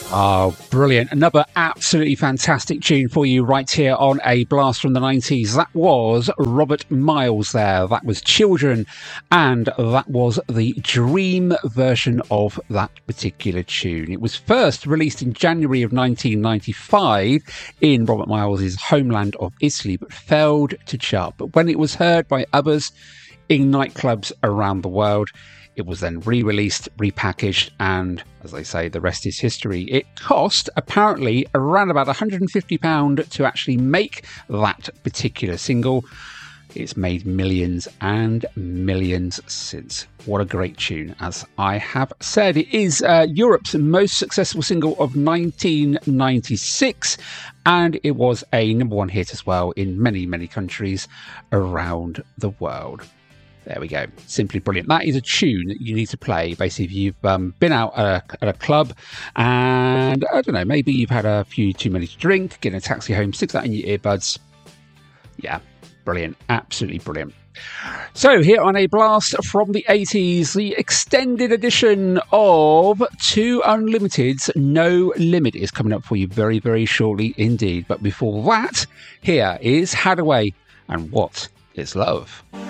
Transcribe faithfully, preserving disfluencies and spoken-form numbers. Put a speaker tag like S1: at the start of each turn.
S1: Oh, brilliant. Another absolutely fantastic tune for you right here on A Blast from the nineties. That was Robert Miles there. That was Children, and that was the Dream version of that particular tune. It was first released in January of nineteen ninety-five in Robert Miles' homeland of Italy, but failed to chart. But when it was heard by others in nightclubs around the world, it was then re-released, repackaged, and, as they say, the rest is history. It cost, apparently, around about one hundred fifty pounds to actually make that particular single. It's made millions and millions since. What a great tune, as I have said. It is uh, Europe's most successful single of nineteen ninety-six, and it was a number one hit as well in many, many countries around the world. There we go. Simply brilliant. That is a tune that you need to play. Basically, if you've um, been out at a, at a club and, I don't know, maybe you've had a few too many to drink, get in a taxi home, stick that in your earbuds. Yeah, brilliant. Absolutely brilliant. So here on A Blast from the eighties, the extended edition of Two Unlimited's No Limit is coming up for you very, very shortly indeed. But before that, here is Hadaway and What is Love?